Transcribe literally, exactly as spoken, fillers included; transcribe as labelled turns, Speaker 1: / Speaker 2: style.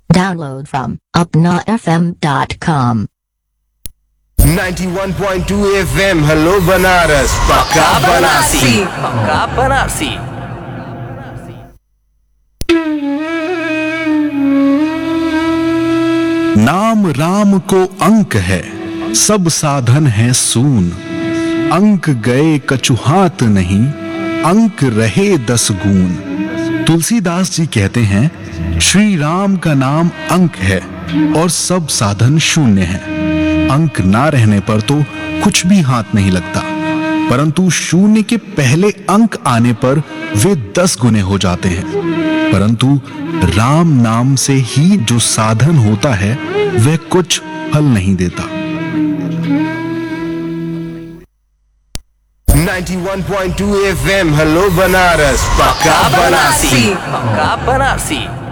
Speaker 1: Download from upna f m dot com.
Speaker 2: ninety-one point two F M hello Banaras पक्का बनारसी
Speaker 3: पक्का बनारसी।
Speaker 4: नाम राम को अंक है, सब साधन है सून। अंक गए कछुहात नहीं, अंक रहे दस गुण। तुलसीदास जी कहते हैं, श्री राम का नाम अंक है और सब साधन शून्य है। अंक ना रहने पर तो कुछ भी हाथ नहीं लगता, परंतु शून्य के पहले अंक आने पर वे दस गुने हो जाते हैं। परंतु राम नाम से ही जो साधन होता है वह कुछ फल नहीं देता।
Speaker 2: ninety-one point two F M hello Banaras पक्का बनारसी
Speaker 3: पक्का बनारसी।